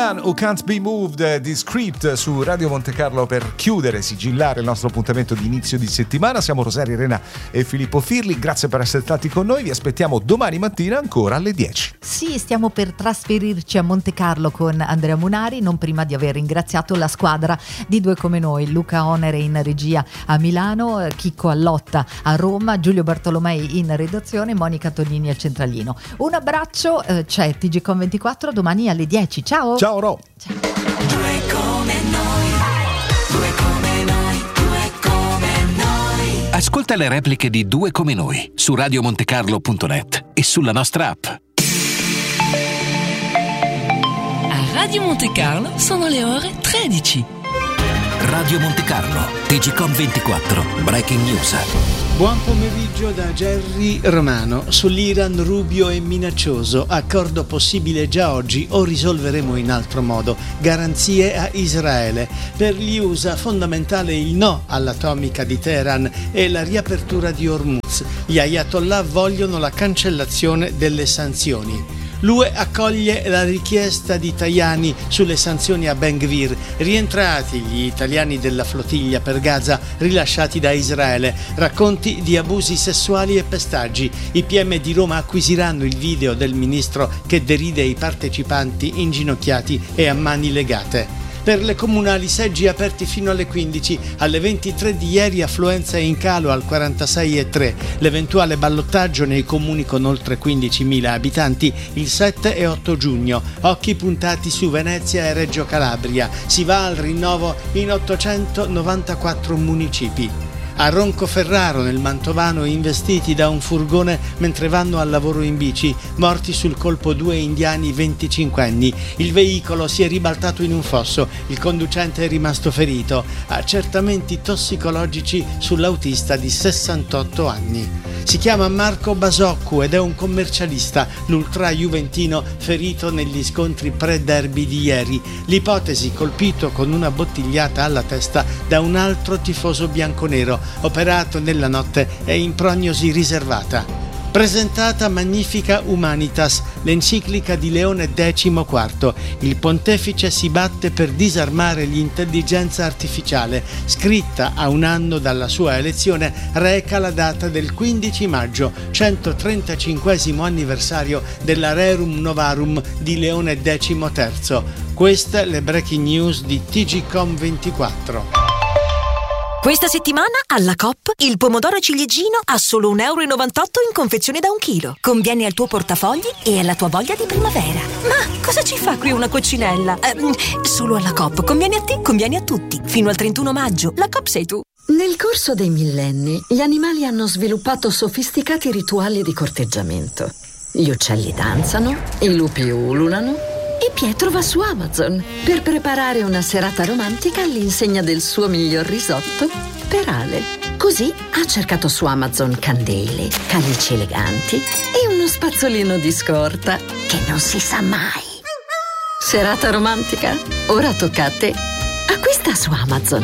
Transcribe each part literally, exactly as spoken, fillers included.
Man Who Can't Be Moved di Script su Radio Monte Carlo per chiudere, sigillare il nostro appuntamento di inizio di settimana. Siamo Rosaria Arena e Filippo Firli, grazie per essere stati con noi, vi aspettiamo domani mattina ancora alle dieci. Sì, stiamo per trasferirci a Monte Carlo con Andrea Munari, non prima di aver ringraziato la squadra di Due Come Noi, Luca Onere in regia a Milano, Chicco Allotta a Roma, Giulio Bartolomei in redazione, Monica Tonini al centralino. Un abbraccio, eh, c'è T G Com ventiquattro domani alle dieci. Ciao. Ciao Ro. Ciao. Due come noi, due come noi, due come noi. Ascolta le repliche di Due Come Noi su radiomontecarlo punto net e sulla nostra app. A Radio Monte Carlo sono le ore tredici. Radio Monte Carlo, T G Com ventiquattro, Breaking News. Buon pomeriggio da Gerry Romano. Sull'Iran Rubio e minaccioso, accordo possibile già oggi o risolveremo in altro modo, garanzie a Israele. Per gli U S A fondamentale il no all'atomica di Teheran e la riapertura di Hormuz. Gli ayatollah vogliono la cancellazione delle sanzioni. L'U E accoglie la richiesta di Tajani sulle sanzioni a Ben Gvir, rientrati gli italiani della flottiglia per Gaza rilasciati da Israele, racconti di abusi sessuali e pestaggi. I P M di Roma acquisiranno il video del ministro che deride i partecipanti inginocchiati e a mani legate. Per le comunali seggi aperti fino alle quindici, alle ventitré di ieri affluenza in calo al quarantasei virgola tre, l'eventuale ballottaggio nei comuni con oltre quindicimila abitanti il sette e otto giugno, occhi puntati su Venezia e Reggio Calabria, si va al rinnovo in ottocentonovantaquattro municipi. A Roncoferraro, nel Mantovano, investiti da un furgone mentre vanno al lavoro in bici, morti sul colpo due indiani venticinquenni. Il veicolo si è ribaltato in un fosso, il conducente è rimasto ferito. Accertamenti tossicologici sull'autista di sessantotto anni. Si chiama Marco Basoccu ed è un commercialista, l'ultra juventino ferito negli scontri pre-derby di ieri. L'ipotesi, colpito con una bottigliata alla testa da un altro tifoso bianconero, operato nella notte e in prognosi riservata. Presentata Magnifica Humanitas, l'enciclica di Leone quattordici. Il pontefice si batte per disarmare l'intelligenza artificiale. Scritta a un anno dalla sua elezione, reca la data del quindici maggio, centotrentacinquesimo anniversario della Rerum Novarum di Leone diciotto. Queste le breaking news di T G Com ventiquattro. Questa settimana alla Coop il pomodoro ciliegino a solo un euro e novantotto in confezione da un chilo. Conviene al tuo portafogli e alla tua voglia di primavera. Ma cosa ci fa qui una coccinella? Eh, solo alla Coop. Conviene a te, conviene a tutti. Fino al trentuno maggio. La Coop sei tu. Nel corso dei millenni, gli animali hanno sviluppato sofisticati rituali di corteggiamento. Gli uccelli danzano, i lupi ululano e Pietro va su Amazon per preparare una serata romantica all'insegna del suo miglior risotto per Ale. Così ha cercato su Amazon candele, camici eleganti e uno spazzolino di scorta che non si sa mai. Serata romantica? Ora tocca a te. Acquista su Amazon.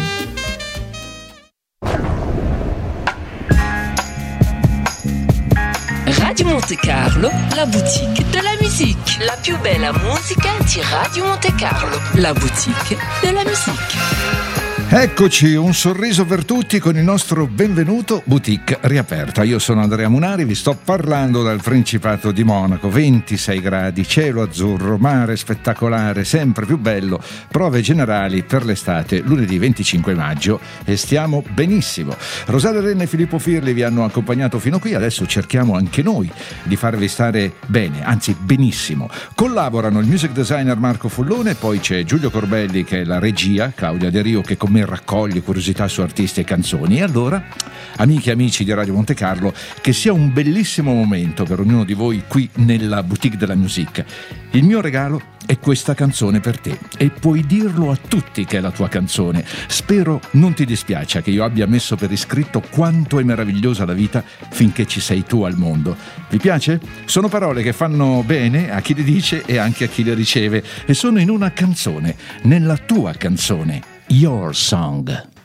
Radio Monte Carlo, la boutique de la musique. La più bella musica di Radio Monte Carlo, la boutique de la musique. Eccoci, un sorriso per tutti con il nostro benvenuto Boutique riaperta. Io sono Andrea Munari, vi sto parlando dal Principato di Monaco. ventisei gradi, cielo azzurro, mare spettacolare, sempre più bello, prove generali per l'estate lunedì venticinque maggio e stiamo benissimo. Rosaria Arena e Filippo Firli vi hanno accompagnato fino qui, adesso cerchiamo anche noi di farvi stare bene, anzi benissimo. Collaborano il music designer Marco Follone, poi c'è Giulio Corbelli che è la regia, Claudia De Rio che con me raccoglie curiosità su artisti e canzoni. E allora, amiche e amici di Radio Monte Carlo, che sia un bellissimo momento per ognuno di voi qui nella boutique della musique. Il mio regalo è questa canzone per te e puoi dirlo a tutti che è la tua canzone. Spero non ti dispiaccia che io abbia messo per iscritto quanto è meravigliosa la vita finché ci sei tu al mondo. Vi piace? Sono parole che fanno bene a chi le dice e anche a chi le riceve e sono in una canzone, nella tua canzone. Your Song.